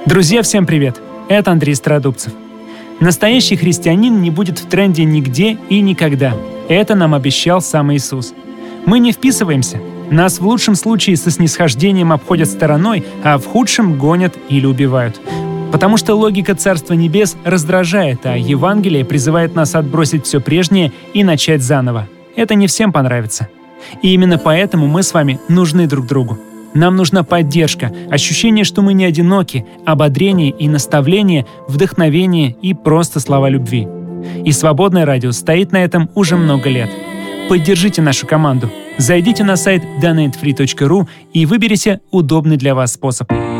Друзья, всем привет! Это Андрей Стародубцев. Настоящий христианин не будет в тренде нигде и никогда. Это нам обещал сам Иисус. Мы не вписываемся. Нас в лучшем случае со снисхождением обходят стороной, а в худшем гонят или убивают. Потому что логика Царства Небес раздражает, а Евангелие призывает нас отбросить все прежнее и начать заново. Это не всем понравится. И именно поэтому мы с вами нужны друг другу. Нам нужна поддержка, ощущение, что мы не одиноки, ободрение и наставление, вдохновение и просто слова любви. И Свободное радио стоит на этом уже много лет. Поддержите нашу команду. Зайдите на сайт donatefree.ru и выберите удобный для вас способ.